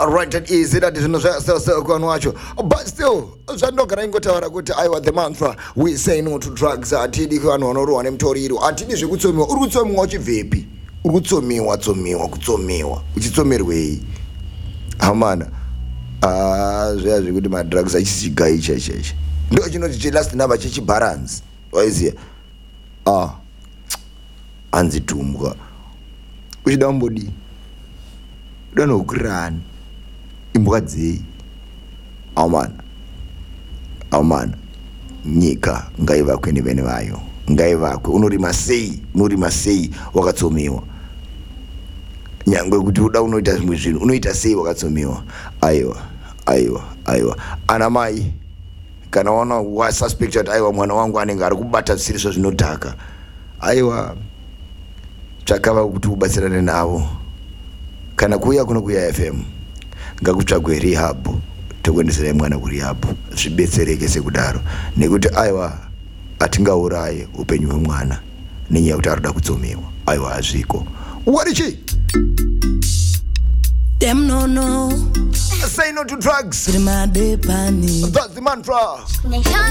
Right, it is that is no so but still zvandogara ingotaura kuti aiwa the mantra we say no to drugs atidi vanhu vanorohwa nemutoriro atidi zvekutsomiwa uri kutsomiwa uchibvepi uri kutsomiwa uchitsomerwei hamana zviya zvekuti madrugs achisigai chaichaichi ndo chinoti chilast number chechibalance waiziya anzi tumbwa uchida umbodi danokurani imbwa dzei amana nyika ngaivakwe nevene vayo ngaivakwe unorima sei wakatsomiwa nyangwe kuti uda unoita zvimwe zvinhu unoita sei wakatsomiwa aiwa ana mai kana wana wasuspected aiwa mwana wangu anenge ari kubata zvisiri zvinodhaka aiwa tsvakava kuti ubatsirane navo kana kuuya kunokuya FM ngakutsvagwe rehab tokuendesera mwana kurehab zvibetsereke sekudaro nekuti aiwa atingauraye upenyu hwemwana nenyaya yekuti arikuda kutsomiwa aiwa hazviko warichi them no say no to drugs that's that's the mantra